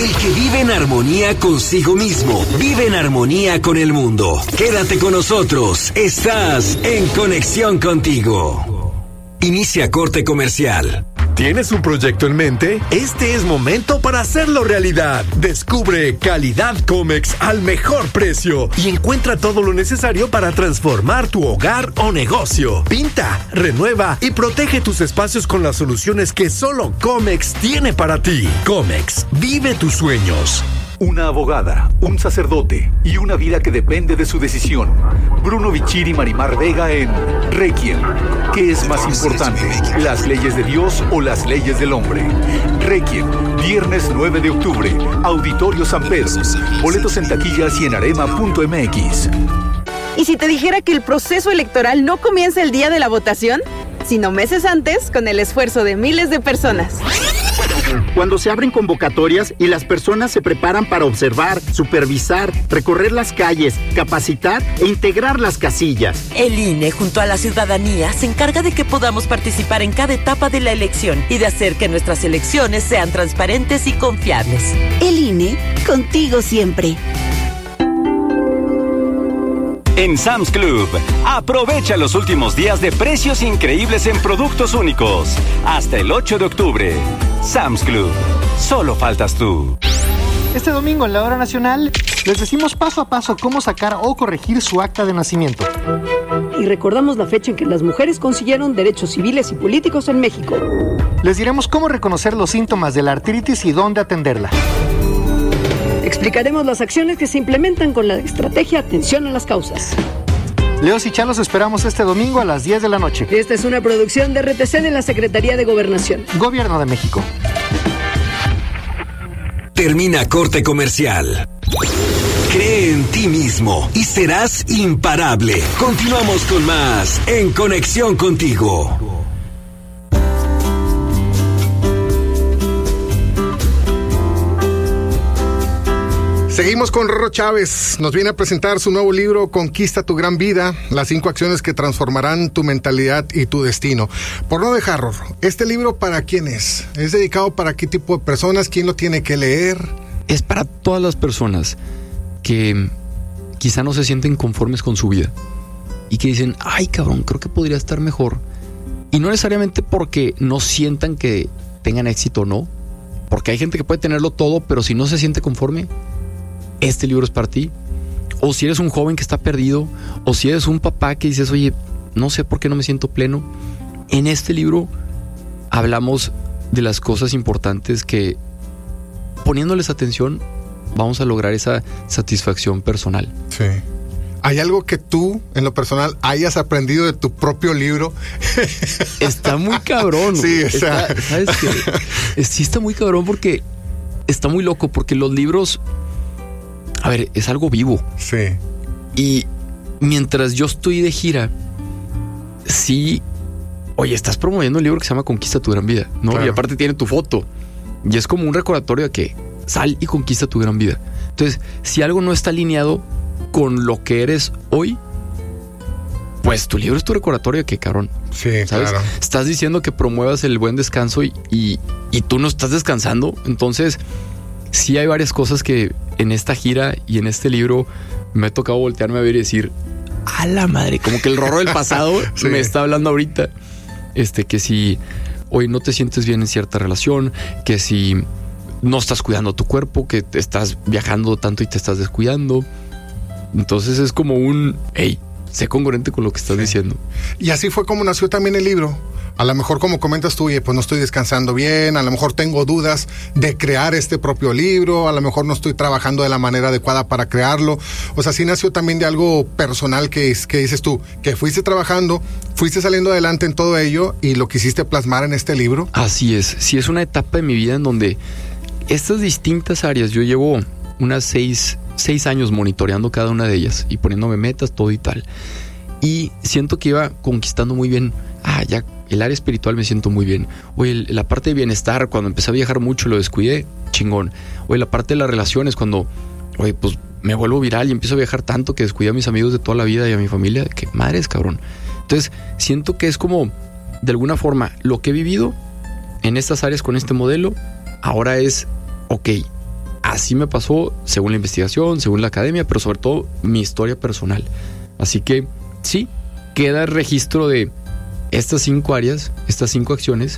El que vive en armonía consigo mismo, vive en armonía con el mundo. Quédate con nosotros. Estás en Conexión Contigo. Inicia corte comercial. ¿Tienes un proyecto en mente? Este es momento para hacerlo realidad. Descubre Calidad Comex al mejor precio y encuentra todo lo necesario para transformar tu hogar o negocio. Pinta, renueva y protege tus espacios con las soluciones que solo Comex tiene para ti. Comex, vive tus sueños. Una abogada, un sacerdote y una vida que depende de su decisión. Bruno Bichir y Marimar Vega en Requiem. ¿Qué es más importante, las leyes de Dios o las leyes del hombre? Requiem, viernes 9 de octubre, Auditorio San Pedro. Boletos en taquillas y en arema.mx. ¿Y si te dijera que el proceso electoral no comienza el día de la votación, sino meses antes, con el esfuerzo de miles de personas? Cuando se abren convocatorias y las personas se preparan para observar, supervisar, recorrer las calles, capacitar e integrar las casillas. El INE, junto a la ciudadanía, se encarga de que podamos participar en cada etapa de la elección y de hacer que nuestras elecciones sean transparentes y confiables. El INE, contigo siempre. En Sam's Club, aprovecha los últimos días de precios increíbles en productos únicos. Hasta el 8 de octubre. Sam's Club. Solo faltas tú. Este domingo en la Hora Nacional les decimos paso a paso cómo sacar o corregir su acta de nacimiento. Y recordamos la fecha en que las mujeres consiguieron derechos civiles y políticos en México. Les diremos cómo reconocer los síntomas de la artritis y dónde atenderla. Explicaremos las acciones que se implementan con la estrategia Atención a las Causas. Leos y Chá los esperamos este domingo a las 10 de la noche. Esta es una producción de RTC de la Secretaría de Gobernación. Gobierno de México. Termina corte comercial. Cree en ti mismo y serás imparable. Continuamos con más en Conexión Contigo. Seguimos con Rorro Chávez. Nos viene a presentar su nuevo libro, Conquista tu gran vida, las 5 acciones que transformarán tu mentalidad y tu destino. Por no dejar, Rorro, ¿este libro para quién es? ¿Es dedicado para qué tipo de personas? ¿Quién lo tiene que leer? Es para todas las personas que quizá no se sienten conformes con su vida y que dicen, ay cabrón, creo que podría estar mejor. Y no necesariamente porque no sientan que tengan éxito o no, porque hay gente que puede tenerlo todo, pero si no se siente conforme, este libro es para ti. O si eres un joven que está perdido, o si eres un papá que dices, oye, no sé por qué no me siento pleno. En este libro hablamos de las cosas importantes que, poniéndoles atención, vamos a lograr esa satisfacción personal. Sí. ¿Hay algo que tú, en lo personal, hayas aprendido de tu propio libro? Está muy cabrón. Sí, ¿sabes qué? Sí, está muy cabrón porque está muy loco, porque los libros, a ver, es algo vivo. Sí. Y mientras yo estoy de gira, sí, oye, estás promoviendo un libro que se llama Conquista tu gran vida, ¿no? Claro. Y aparte tiene tu foto. Y es como un recordatorio de que sal y conquista tu gran vida. Entonces, si algo no está alineado con lo que eres hoy, pues tu libro es tu recordatorio de que, cabrón, sí, ¿sabes? Claro. Estás diciendo que promuevas el buen descanso y tú no estás descansando. Entonces, sí hay varias cosas que en esta gira y en este libro me ha tocado voltearme a ver y decir, a la madre, como que el Rorro del pasado sí. Me está hablando ahorita. Que si hoy no te sientes bien en cierta relación, que si no estás cuidando tu cuerpo, que te estás viajando tanto y te estás descuidando. Entonces es como un, hey, sé congruente con lo que estás diciendo. Y así fue como nació también el libro. A lo mejor, como comentas tú, oye, pues no estoy descansando bien, a lo mejor tengo dudas de crear este propio libro, a lo mejor no estoy trabajando de la manera adecuada para crearlo. O sea, sí nació también de algo personal que dices tú, que fuiste trabajando, fuiste saliendo adelante en todo ello y lo quisiste plasmar en este libro. Así es, sí es una etapa de mi vida en donde estas distintas áreas, yo llevo unas 6 años monitoreando cada una de ellas y poniéndome metas, todo y tal. Y siento que iba conquistando muy bien. Ya el área espiritual me siento muy bien. Oye, la parte de bienestar, cuando empecé a viajar mucho lo descuidé, chingón. Oye, la parte de las relaciones, cuando, oye, pues me vuelvo viral y empiezo a viajar tanto que descuidé a mis amigos de toda la vida y a mi familia, que madres, cabrón. Entonces, siento que es como, de alguna forma, lo que he vivido en estas áreas con este modelo, ahora es, ok, así me pasó según la investigación, según la academia, pero sobre todo mi historia personal. Así que sí, queda el registro de estas 5 áreas, estas 5 acciones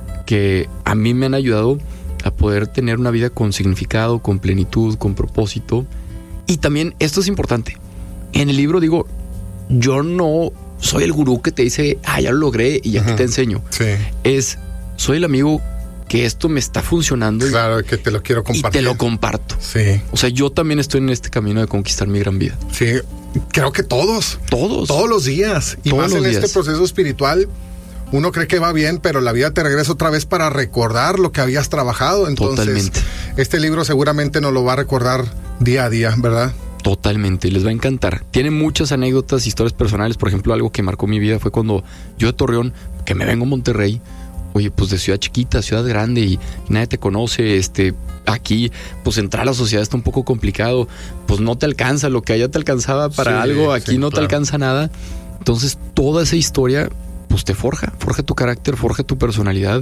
que a mí me han ayudado a poder tener una vida con significado, con plenitud, con propósito. Y también, esto es importante, en el libro digo, yo no soy el gurú que te dice, ya lo logré y aquí te enseño. Sí. Soy el amigo que esto me está funcionando. Claro, que te lo quiero compartir. Y te lo comparto. Sí. O sea, yo también estoy en este camino de conquistar mi gran vida. Sí, creo que todos. Todos los días. Y todos más en este proceso espiritual, uno cree que va bien, pero la vida te regresa otra vez para recordar lo que habías trabajado. Entonces, totalmente. Este libro seguramente nos lo va a recordar día a día, ¿verdad? Totalmente, les va a encantar. Tiene muchas anécdotas, historias personales. Por ejemplo, algo que marcó mi vida fue cuando yo de Torreón, que me vengo a Monterrey, oye, pues de ciudad chiquita, ciudad grande y nadie te conoce, aquí, pues entrar a la sociedad está un poco complicado, pues no te alcanza, lo que allá te alcanzaba para algo, aquí no te alcanza nada. Entonces, toda esa historia, pues te forja tu carácter, forja tu personalidad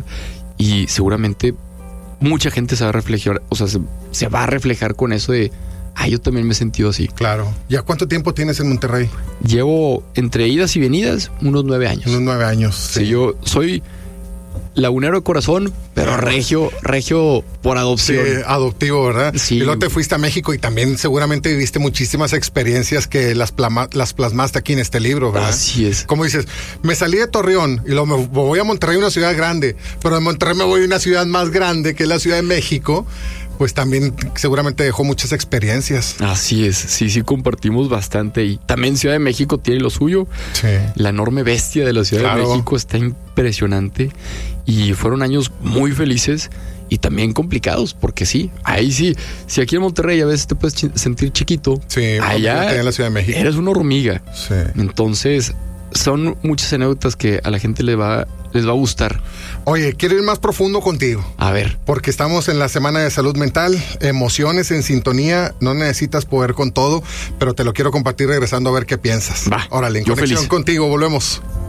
y seguramente mucha gente se va a reflejar, o sea, se va a reflejar con eso de, yo también me he sentido así. Claro. ¿Ya cuánto tiempo tienes en Monterrey? Llevo entre idas y venidas unos 9 años. Unos 9 años. Sí, yo soy lagunero de corazón, pero regio por adopción. Sí, adoptivo, ¿verdad? Sí. Y luego te fuiste a México y también seguramente viviste muchísimas experiencias que las plasmaste aquí en este libro, ¿verdad? Así es. Como dices, me salí de Torreón y luego me voy a Monterrey, una ciudad grande, pero de Monterrey me voy a una ciudad más grande que es la Ciudad de México. Pues también seguramente dejó muchas experiencias. Así es, sí, compartimos bastante. Y también Ciudad de México tiene lo suyo. Sí. La enorme bestia de la Ciudad de México está impresionante. Y fueron años muy felices y también complicados, porque sí, ahí sí, si aquí en Monterrey a veces te puedes sentir chiquito, allá en la Ciudad de México eres una hormiga. Sí. Entonces, son muchas anécdotas que a la gente les va a gustar. Oye, quiero ir más profundo contigo. A ver. Porque estamos en la Semana de Salud Mental, emociones en sintonía, no necesitas poder con todo, pero te lo quiero compartir regresando a ver qué piensas. Va. Órale, en yo conexión feliz contigo, volvemos.